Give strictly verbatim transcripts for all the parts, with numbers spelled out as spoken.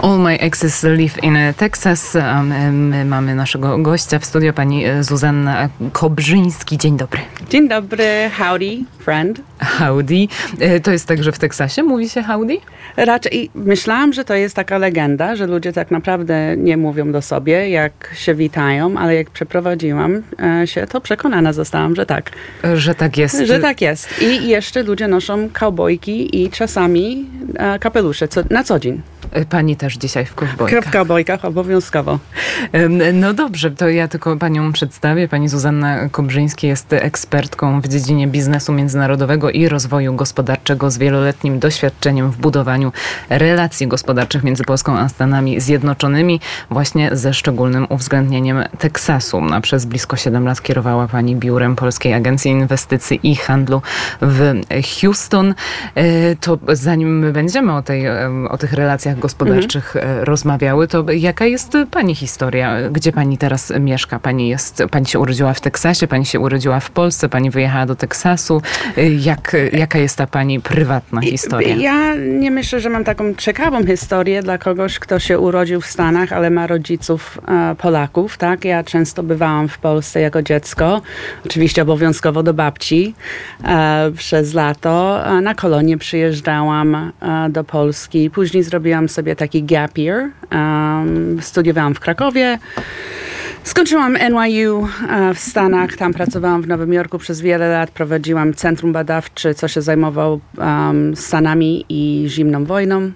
All my exes live in Texas. My mamy naszego gościa w studio, pani Zuzanna Kobrzyński. Dzień dobry. Dzień dobry. Howdy, friend. Howdy. To jest tak, że w Teksasie mówi się howdy? Raczej myślałam, że to jest taka legenda, że ludzie tak naprawdę nie mówią do sobie, jak się witają, ale jak przeprowadziłam się, to przekonana zostałam, że tak. Że tak jest. Że tak jest. I jeszcze ludzie noszą kowbojki i czasami kapelusze co, na co dzień. Pani też dzisiaj w kowbojkach. W kowbojkach obowiązkowo. No dobrze, to ja tylko panią przedstawię. Pani Zuzanna Kobrzyński jest ekspertką w dziedzinie biznesu międzynarodowego i rozwoju gospodarczego z wieloletnim doświadczeniem w budowaniu relacji gospodarczych między Polską a Stanami Zjednoczonymi, właśnie ze szczególnym uwzględnieniem Teksasu. A przez blisko siedem lat kierowała pani biurem Polskiej Agencji Inwestycji i Handlu w Houston. To zanim my będziemy o, tej, o tych relacjach gospodarczych mhm. rozmawiały, to jaka jest pani historia? Gdzie pani teraz mieszka? Pani jest, pani się urodziła w Teksasie, pani się urodziła w Polsce, pani wyjechała do Teksasu. Jak, jaka jest ta pani prywatna historia? Ja nie myślę, że mam taką ciekawą historię dla kogoś, kto się urodził w Stanach, ale ma rodziców e, Polaków, tak? Ja często bywałam w Polsce jako dziecko, oczywiście obowiązkowo do babci e, przez lato. E, na kolonie przyjeżdżałam e, do Polski. Później zrobiłam sobie taki gap year. Um, studiowałam w Krakowie. Skończyłam N Y U w Stanach, tam pracowałam w Nowym Jorku przez wiele lat, prowadziłam centrum badawcze, co się zajmowało um, Stanami i zimną wojną.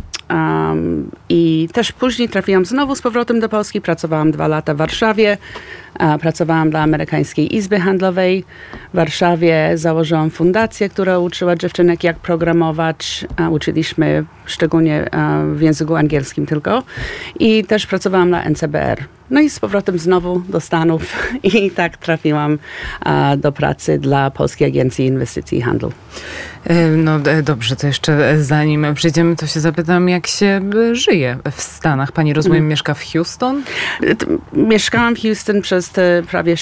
Um, I też później trafiłam znowu z powrotem do Polski, pracowałam dwa lata w Warszawie, uh, pracowałam dla Amerykańskiej Izby Handlowej w Warszawie, założyłam fundację, która uczyła dziewczynek jak programować, uh, uczyliśmy szczególnie uh, w języku angielskim tylko i też pracowałam dla N C B R. No i z powrotem znowu do Stanów i tak trafiłam uh, do pracy dla Polskiej Agencji Inwestycji i Handlu. No dobrze, to jeszcze zanim przejdziemy, to się zapytam, jak się żyje w Stanach. Pani, rozumiem, hmm. mieszka w Houston? Mieszkałam w Houston przez te prawie